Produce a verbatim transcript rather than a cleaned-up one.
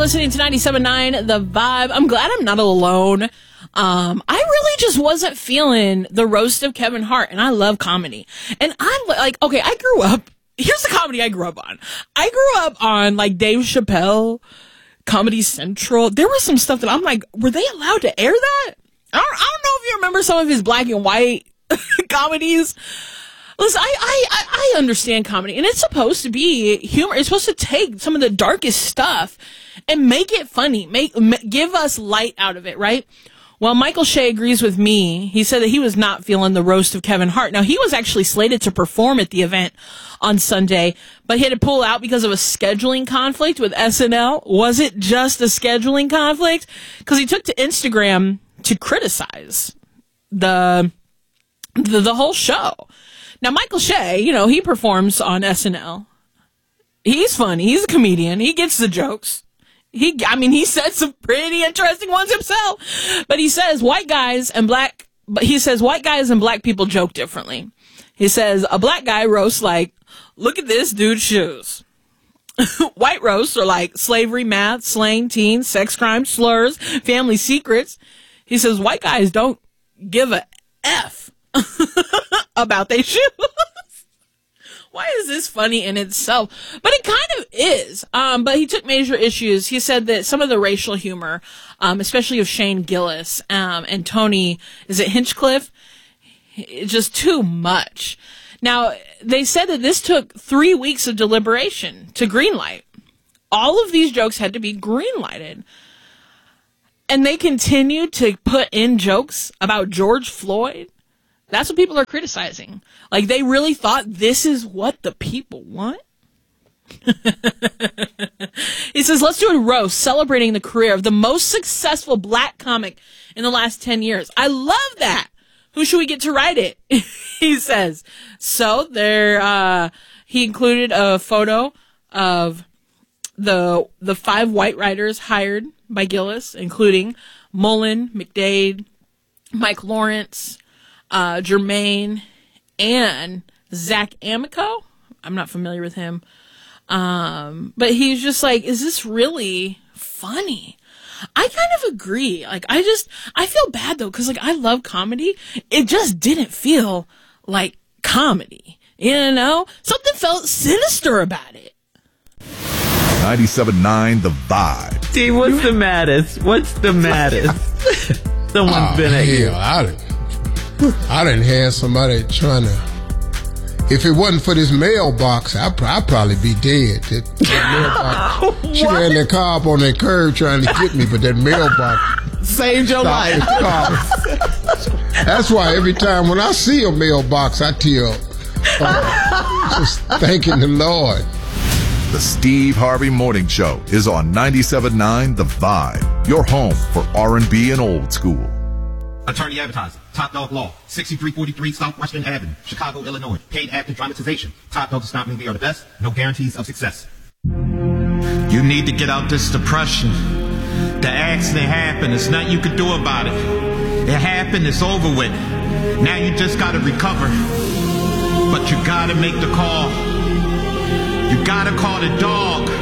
listening to ninety-seven point nine The Vibe. I'm glad I'm not alone. Um, I really just wasn't feeling the roast of Kevin Hart, and I love comedy. And I like, okay, I grew up, here's the comedy I grew up on. I grew up on like Dave Chappelle, Comedy Central. There was some stuff that I'm like, were they allowed to air that? I don't, I don't know if you remember some of his black and white comedies. Listen, I, I, I understand comedy, and it's supposed to be humor. It's supposed to take some of the darkest stuff and make it funny, make, make give us light out of it, right? Well, Michael Shea agrees with me. He said that he was not feeling the roast of Kevin Hart. Now, he was actually slated to perform at the event on Sunday, but he had to pull out because of a scheduling conflict with S N L. Was it just a scheduling conflict? Because he took to Instagram to criticize the, the the whole show. Now, Michael Shea, you know, he performs on S N L. He's funny. He's a comedian. He gets the jokes. He, I mean, he said some pretty interesting ones himself. But he says white guys and black, but he says white guys and black people joke differently. He says a black guy roasts like, look at this dude's shoes. White roasts are like slavery, math, slang, teens, sex crimes, slurs, family secrets. He says white guys don't give a F about their shoes. Why is this funny in itself? But it kind of is. Um, but he took major issues. He said that some of the racial humor, um, especially of Shane Gillis, um, and Tony, is it Hinchcliffe? It's just too much. Now, they said that this took three weeks of deliberation to greenlight. All of these jokes had to be greenlighted. And they continued to put in jokes about George Floyd. That's what people are criticizing. Like, they really thought this is what the people want? He says, let's do a roast celebrating the career of the most successful black comic in the last ten years. I love that. Who should we get to write it? He says. So there, uh, he included a photo of the, the five white writers hired by Gillis, including Mullen, McDade, Mike Lawrence, Uh, Jermaine, and Zach Amico. I'm not familiar with him. Um, but he's just like, is this really funny? I kind of agree. Like, I just, I feel bad though, because like, I love comedy. It just didn't feel like comedy. You know? Something felt sinister about it. ninety-seven point nine The Vibe. Steve, what's the maddest? What's the maddest? Someone's oh, been at you. Hell, I didn't. I done had somebody trying to, if it wasn't for this mailbox, I'd, I'd probably be dead. That, that mailbox, she ran that car up on that curb trying to get me, but that mailbox saved your life. That's why every time when I see a mailbox, I tell, uh, just thanking the Lord. The Steve Harvey Morning Show is on ninety-seven point nine The Vibe, your home for R and B and old school. Attorney Advertising, Top Dog Law, sixty-three forty-three Southwestern Avenue, Chicago, Illinois. Paid actor dramatization. Top Dog does not mean we are the best. No guarantees of success. You need to get out this depression. The accident happened. There's nothing you can do about it. It happened. It's over with. Now you just got to recover. But you got to make the call. You got to call the dog.